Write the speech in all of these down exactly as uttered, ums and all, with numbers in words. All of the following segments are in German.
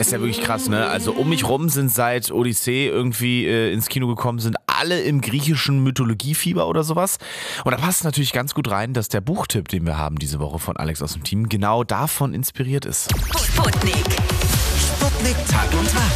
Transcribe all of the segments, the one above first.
Ist ja wirklich krass, ne? Also um mich rum sind seit Odyssee irgendwie äh, ins Kino gekommen, sind alle im griechischen Mythologiefieber oder sowas. Und da passt natürlich ganz gut rein, dass der Buchtipp, den wir haben diese Woche von Alex aus dem Team, genau davon inspiriert ist. Sputnik. Sputnik Tag und Tag.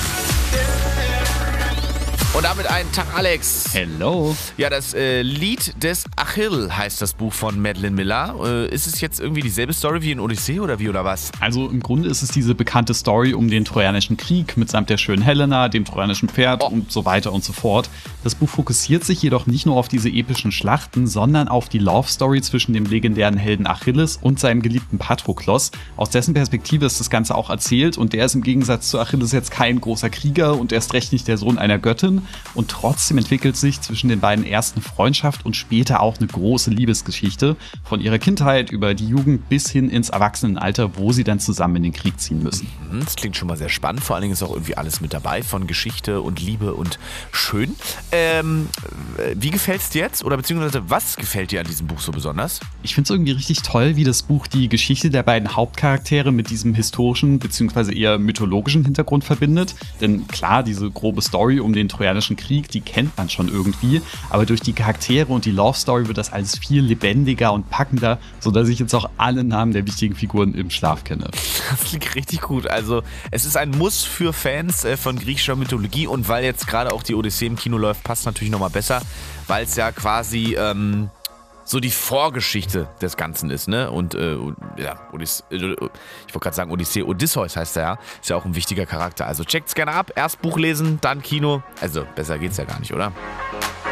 Und damit einen Tag, Alex. Hello. Ja, das äh, Lied des Achill heißt das Buch von Madeline Miller. Äh, ist es jetzt irgendwie dieselbe Story wie in Odyssee oder wie oder was? Also im Grunde ist es diese bekannte Story um den Trojanischen Krieg mitsamt der schönen Helena, dem trojanischen Pferd oh. und so weiter und so fort. Das Buch fokussiert sich jedoch nicht nur auf diese epischen Schlachten, sondern auf die Love Story zwischen dem legendären Helden Achilles und seinem geliebten Patroklos. Aus dessen Perspektive ist das Ganze auch erzählt und der ist im Gegensatz zu Achilles jetzt kein großer Krieger und erst recht nicht der Sohn einer Göttin. Und trotzdem entwickelt sich zwischen den beiden ersten Freundschaft und später auch eine große Liebesgeschichte. Von ihrer Kindheit über die Jugend bis hin ins Erwachsenenalter, wo sie dann zusammen in den Krieg ziehen müssen. Das klingt schon mal sehr spannend. Vor allen Dingen ist auch irgendwie alles mit dabei von Geschichte und Liebe und schön. Ähm, wie gefällt's dir jetzt? Oder beziehungsweise was gefällt dir an diesem Buch so besonders? Ich finde es irgendwie richtig toll, wie das Buch die Geschichte der beiden Hauptcharaktere mit diesem historischen bzw. eher mythologischen Hintergrund verbindet. Denn klar, diese grobe Story um den Trojanischen Krieg, die kennt man schon irgendwie, aber durch die Charaktere und die Love Story wird das alles viel lebendiger und packender, sodass ich jetzt auch alle Namen der wichtigen Figuren im Schlaf kenne. Das klingt richtig gut. Also es ist ein Muss für Fans äh, von griechischer Mythologie und weil jetzt gerade auch die Odyssee im Kino läuft, passt natürlich nochmal besser, weil es ja quasi ähm, so die Vorgeschichte des Ganzen ist, ne? Und äh, ja, Odyssee, ich wollte gerade sagen Odyssee, Odysseus heißt er ja, ist ja auch ein wichtiger Charakter. Also checkt's gerne ab, erst Buch lesen, dann Kino. Also besser geht's ja gar nicht, oder?